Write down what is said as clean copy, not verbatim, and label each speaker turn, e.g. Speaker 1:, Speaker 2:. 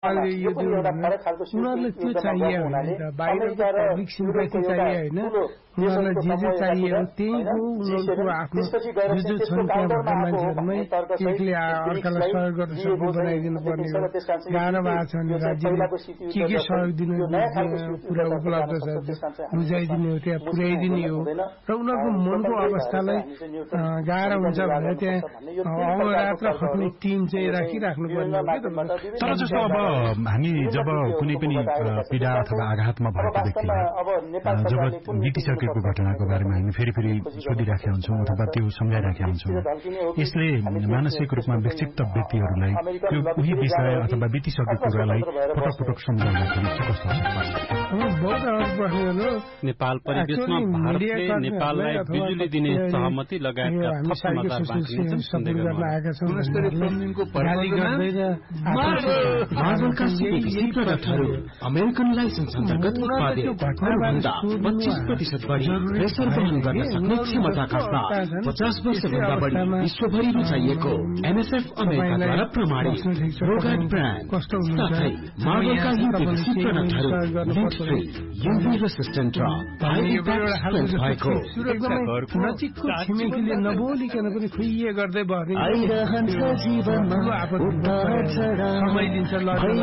Speaker 1: यो पनि एउटा फरक खालको
Speaker 2: उनीहरूले त्यो चाहिए होइन बाहिरको पब्लिक सिम्पैथी चाहिए होइन उनीहरूलाई जे चाहिए हो त्यहीको उनीहरूको आफ्नो जो छन् त्यहाँ भएका मान्छेहरूमै एकले अर्कालाई सहयोग गर्न सक्ने बनाइदिनु पर्ने हो गाह्रो भएको छ भने राज्यले के सहयोग दिनु पुरा उपलब्ध छ बुझाइदिने हो त्यहाँ पुर्याइदिने हो र उनीहरूको मनको अवस्थालाई गाह्रो हुन्छ भने त्यहाँ अहोरात्र खट्ने टिम चाहिँ राखिराख्नु पर्ने हो कि
Speaker 3: तर जस्तो अब हामी जब कुनै पनि पीडा अथवा आघातमा भएको व्यक्तिलाई जब बितिसकेको घटनाको बारेमा हामी फेरि सोधिराखेका हुन्छौँ अथवा त्यो सम्झाइराखेका हुन्छौँ यसले मानसिक रूपमा विक्षिप्त व्यक्तिहरूलाई त्यो उही विषय अथवा बितिसकेको कुरालाई पटक पटक सम्झाउँदाखेरि के कस्तो
Speaker 4: नेपाल परिवेशमा भारतले नेपाललाई बिजुली दिने सहमति लगायतका थप समाचार बाँकिन्छन् सुन्दै
Speaker 5: मार्बलका सीपीवीसी प्रडक्टहरू अमेरिकन लाइसेन्स अन्तर्गत उत्पादित भन्दा 25% बढी प्रेसर वहन गर्न सक्ने क्षमताका साथ 50 वर्षभन्दा बढी विश्वभरि रुचाइएको एमएसएफ अमेरिकाद्वारा प्रमाणित रोगाट ब्रान्ड साथै मार्बलका यूपीवीसी प्रडक्टहरू लिन्ट फ्री यूभी रेसिस्टेन्ट र हाई इम्प्याक्ट भएको
Speaker 2: नजिकको छिमेकीले नबोलिकन पनि खुइए गर्दै बस्ने समय दिन्छ लड्ने